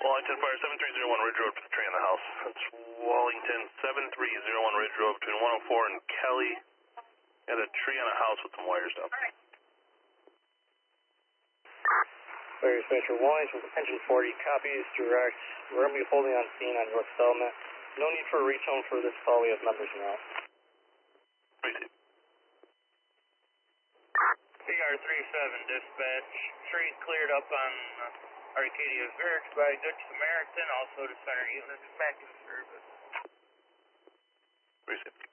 Wallington Fire 7301 Ridge Road for the tree in the house. That's Wallington 7301 Ridge Road between 104 and Kelly. Got a tree on a house with some wires down. Fire Dispatcher Wallington, attention 40, copies, direct. We're going to be holding on scene on North Settlement. No need for a retone for this call, we have members now. Receive. PR37 dispatch, trees cleared up on Arcadia Barracks by Good Samaritan, also to center units back in service. Receive.